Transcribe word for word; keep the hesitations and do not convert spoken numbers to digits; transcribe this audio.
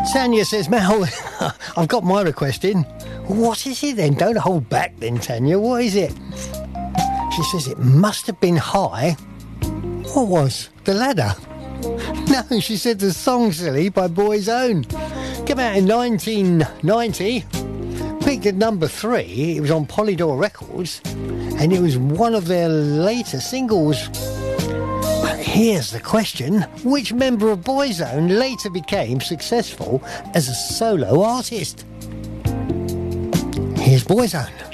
Tanya says, Mel, I've got my request in. What is it then? Don't hold back then, Tanya. What is it? She says it must have been high. What was? The Ladder? No, she said the song Silly by Boyzone. Came out in nineteen ninety. Peaked at number three. It was on Polydor Records. And it was one of their later singles. But here's the question. Which member of Boyzone later became successful as a solo artist? Here's Boyzone.